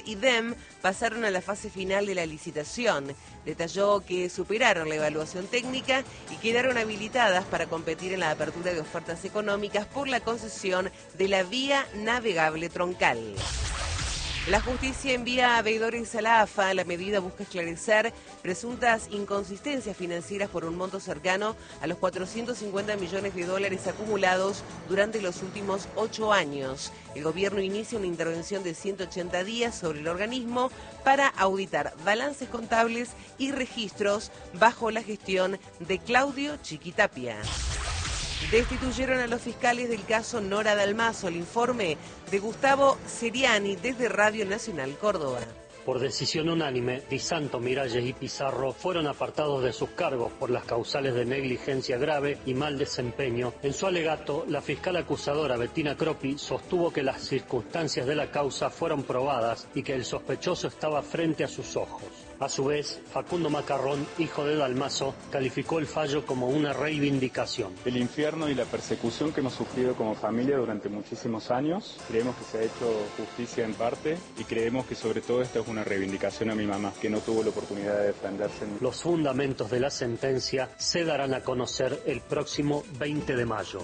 y DEM pasaron a la fase final de la licitación. Detalló que superaron la evaluación técnica y quedaron habilitadas para competir en la apertura de ofertas económicas por la concesión de la vía navegable troncal. La justicia envía a veedores a la AFA. La medida busca esclarecer presuntas inconsistencias financieras por un monto cercano a los 450 millones de dólares acumulados durante los últimos 8 años. El gobierno inicia una intervención de 180 días sobre el organismo para auditar balances contables y registros bajo la gestión de Claudio Chiquitapia. Destituyeron a los fiscales del caso Nora Dalmazo. El informe de Gustavo Seriani desde Radio Nacional Córdoba. Por decisión unánime, Di Santo, Miralles y Pizarro fueron apartados de sus cargos por las causales de negligencia grave y mal desempeño. En su alegato, la fiscal acusadora Bettina Croppi sostuvo que las circunstancias de la causa fueron probadas y que el sospechoso estaba frente a sus ojos. A su vez, Facundo Macarrón, hijo de Dalmazo, calificó el fallo como una reivindicación. El infierno y la persecución que hemos sufrido como familia durante muchísimos años, creemos que se ha hecho justicia en parte y creemos que sobre todo esta es una reivindicación a mi mamá, que no tuvo la oportunidad de defenderse. Los fundamentos de la sentencia se darán a conocer el próximo 20 de mayo.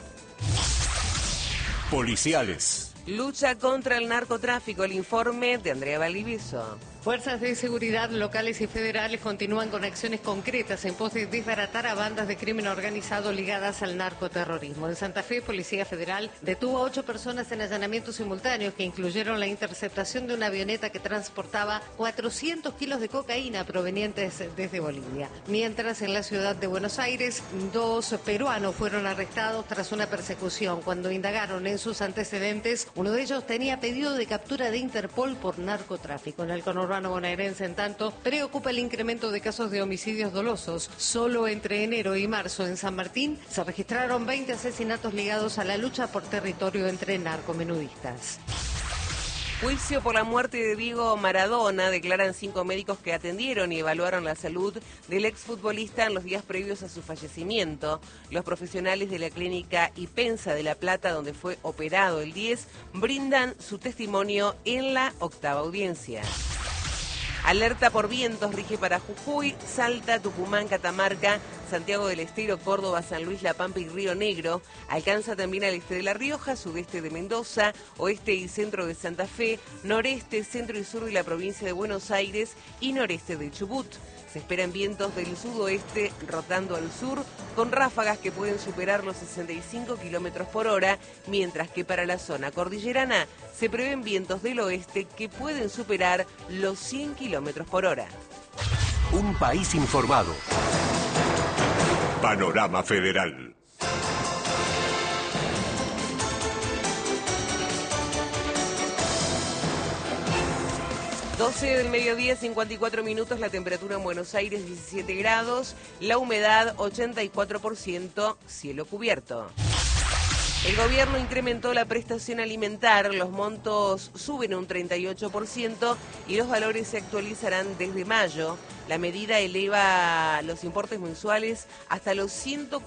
Policiales. Lucha contra el narcotráfico. El informe de Andrea Valdivieso. Fuerzas de seguridad locales y federales continúan con acciones concretas en pos de desbaratar a bandas de crimen organizado ligadas al narcoterrorismo. En Santa Fe, Policía Federal detuvo a 8 personas en allanamientos simultáneos que incluyeron la interceptación de una avioneta que transportaba 400 kilos de cocaína provenientes desde Bolivia. Mientras, en la ciudad de Buenos Aires, 2 peruanos fueron arrestados tras una persecución. Cuando indagaron en sus antecedentes, uno de ellos tenía pedido de captura de Interpol por narcotráfico. En el conurbano bonaerense, en tanto, preocupa el incremento de casos de homicidios dolosos. Solo entre enero y marzo en San Martín se registraron 20 asesinatos ligados a la lucha por territorio entre narcomenudistas. Juicio por la muerte de Diego Maradona. Declaran 5 médicos que atendieron y evaluaron la salud del exfutbolista en los días previos a su fallecimiento. Los profesionales de la clínica Ipensa de La Plata, donde fue operado el 10, brindan su testimonio en la 8ª audiencia. Alerta por vientos rige para Jujuy, Salta, Tucumán, Catamarca, Santiago del Estero, Córdoba, San Luis, La Pampa y Río Negro. Alcanza también al este de La Rioja, sudeste de Mendoza, oeste y centro de Santa Fe, noreste, centro y sur de la provincia de Buenos Aires y noreste de Chubut. Se esperan vientos del sudoeste rotando al sur con ráfagas que pueden superar los 65 kilómetros por hora, mientras que para la zona cordillerana se prevén vientos del oeste que pueden superar los 100 kilómetros por hora. Un país informado. Panorama Federal. 12 del mediodía, 54 minutos, la temperatura en Buenos Aires 17 grados, la humedad 84%, cielo cubierto. El gobierno incrementó la prestación alimentar, los montos suben un 38% y los valores se actualizarán desde mayo. La medida eleva los importes mensuales hasta los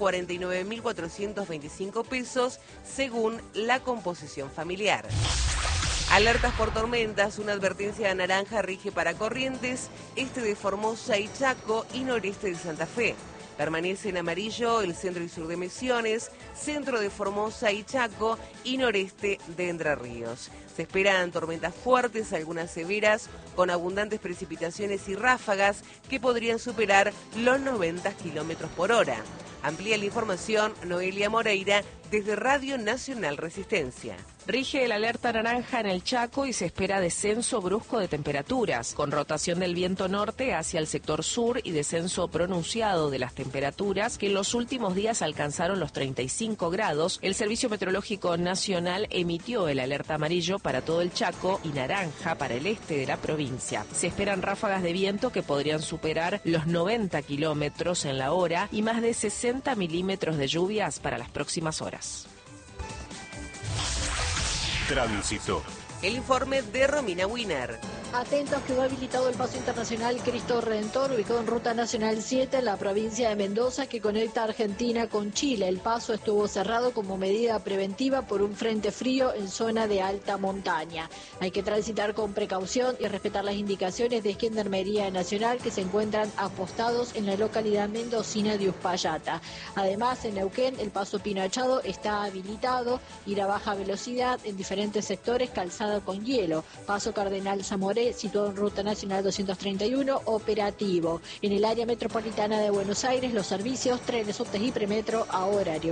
149.425 pesos según la composición familiar. Alertas por tormentas, una advertencia naranja rige para Corrientes, este de Formosa y Chaco y noreste de Santa Fe. Permanece en amarillo el centro y sur de Misiones, centro de Formosa y Chaco y noreste de Entre Ríos. Se esperan tormentas fuertes, algunas severas, con abundantes precipitaciones y ráfagas que podrían superar los 90 kilómetros por hora. Amplía la información Noelia Moreira desde Radio Nacional Resistencia. Rige el alerta naranja en el Chaco y se espera descenso brusco de temperaturas, con rotación del viento norte hacia el sector sur y descenso pronunciado de las temperaturas que en los últimos días alcanzaron los 35 grados. El Servicio Meteorológico Nacional emitió el alerta amarillo para todo el Chaco y naranja para el este de la provincia. Se esperan ráfagas de viento que podrían superar los 90 kilómetros en la hora y más de 60 milímetros de lluvias para las próximas horas. Tránsito. El informe de Romina Wiener. Atentos, quedó habilitado el paso internacional Cristo Redentor, ubicado en Ruta Nacional 7 en la provincia de Mendoza, que conecta Argentina con Chile. El paso estuvo cerrado como medida preventiva por un frente frío en zona de alta montaña. Hay que transitar con precaución y respetar las indicaciones de Gendarmería Nacional, que se encuentran apostados en la localidad mendocina de Uspallata. Además, en Neuquén, el paso Pinoachado está habilitado, ir a baja velocidad en diferentes sectores, calzada con hielo. Paso Cardenal Zamoré, situado en Ruta Nacional 231, operativo. En el área metropolitana de Buenos Aires, los servicios, trenes, subtes y premetro a horario.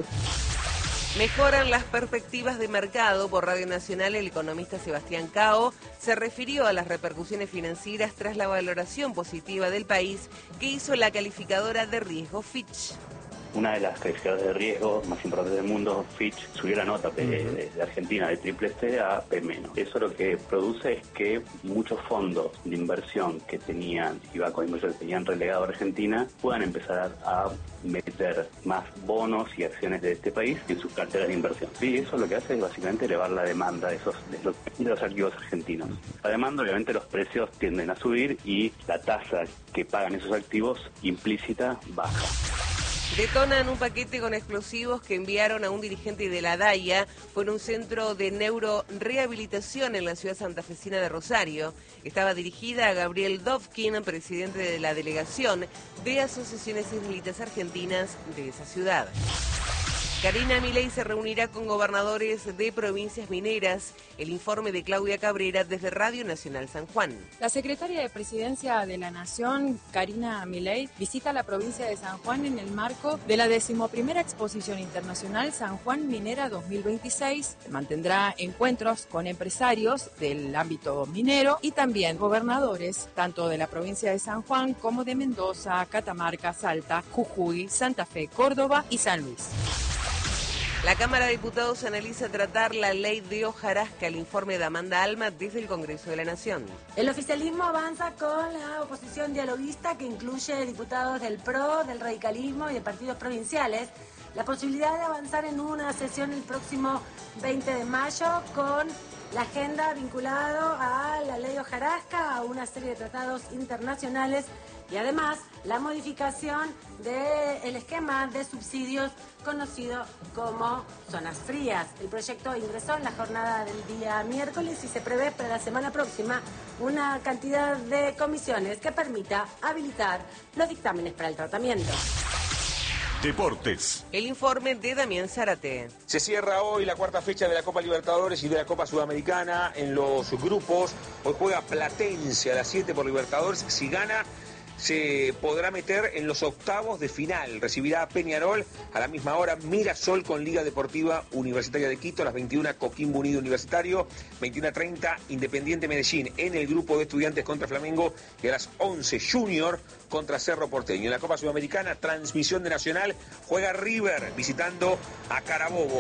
Mejoran las perspectivas de mercado. Por Radio Nacional, el economista Sebastián Cao se refirió a las repercusiones financieras tras la valoración positiva del país que hizo la calificadora de riesgo Fitch. Una de las calificadoras de riesgo más importantes del mundo, Fitch, subió la nota de Argentina de CCC a P-. Eso lo que produce es que muchos fondos de inversión que tenían, y bancos de inversión que tenían relegado a Argentina, puedan empezar a meter más bonos y acciones de este país en sus carteras de inversión. Y eso lo que hace es básicamente elevar la demanda de los activos argentinos. La demanda, obviamente, los precios tienden a subir y la tasa que pagan esos activos implícita baja. Detonan un paquete con explosivos que enviaron a un dirigente de la DAIA. Fue en un centro de neurorehabilitación en la ciudad santafesina de Rosario. Estaba dirigida a Gabriel Dovkin, presidente de la delegación de Asociaciones Israelitas Argentinas de esa ciudad. Karina Milei se reunirá con gobernadores de provincias mineras. El informe de Claudia Cabrera desde Radio Nacional San Juan. La secretaria de Presidencia de la Nación, Karina Milei, visita la provincia de San Juan en el marco de la 11ª Exposición Internacional San Juan Minera 2026. Mantendrá encuentros con empresarios del ámbito minero y también gobernadores, tanto de la provincia de San Juan como de Mendoza, Catamarca, Salta, Jujuy, Santa Fe, Córdoba y San Luis. La Cámara de Diputados analiza tratar la ley de hojarasca. El informe de Amanda Alma desde el Congreso de la Nación. El oficialismo avanza con la oposición dialoguista que incluye diputados del PRO, del radicalismo y de partidos provinciales. La posibilidad de avanzar en una sesión el próximo 20 de mayo con la agenda vinculado a la ley de hojarasca, a una serie de tratados internacionales y además la modificación del esquema de subsidios conocido como zonas frías. El proyecto ingresó en la jornada del día miércoles y se prevé para la semana próxima una cantidad de comisiones que permita habilitar los dictámenes para el tratamiento. Deportes. El informe de Damián Zárate. Se cierra hoy la cuarta fecha de la Copa Libertadores y de la Copa Sudamericana en los grupos. Hoy juega Platense a las 7 por Libertadores. Si gana, se podrá meter en los octavos de final. Recibirá a Peñarol a la misma hora. Mirasol con Liga Deportiva Universitaria de Quito. A las 21 Coquimbo Unido Universitario. 21:30 Independiente Medellín en el grupo de Estudiantes contra Flamengo. Y a las 11 Junior contra Cerro Porteño. En la Copa Sudamericana, transmisión de Nacional, juega River visitando a Carabobo.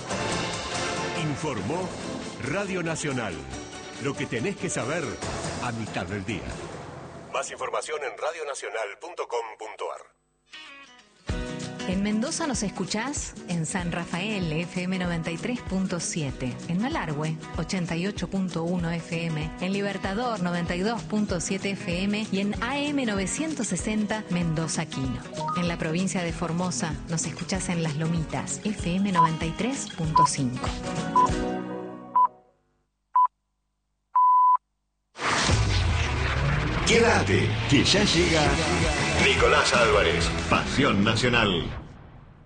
Informó Radio Nacional. Lo que tenés que saber a mitad del día. Más información en radionacional.com.ar. En Mendoza nos escuchás en San Rafael, FM 93.7, en Malargüe, 88.1 FM, en Libertador, 92.7 FM y en AM 960 Mendoza Quino. En la provincia de Formosa nos escuchás en Las Lomitas, FM 93.5. Quédate, que ya llega Nicolás Álvarez, Pasión Nacional.